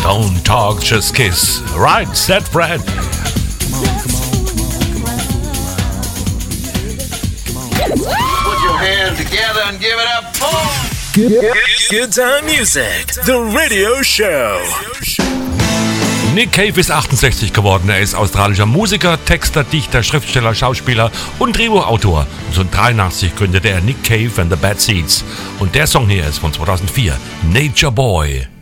Don't talk, just kiss. Right, said Fred. Put your hands together and give it up for Good Time Music, the radio show. Nick Cave ist 68 geworden. Er ist australischer Musiker, Texter, Dichter, Schriftsteller, Schauspieler und Drehbuchautor. 1983 gründete er Nick Cave and the Bad Seeds. Und der Song hier ist von 2004, Nature Boy.